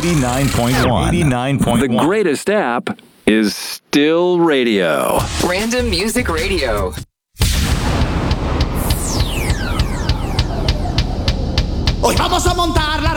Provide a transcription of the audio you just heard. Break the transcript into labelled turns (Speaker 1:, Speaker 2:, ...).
Speaker 1: 89.1. 89.1.
Speaker 2: The greatest app is still radio.
Speaker 3: Random Music Radio.
Speaker 4: Hoy vamos a montar la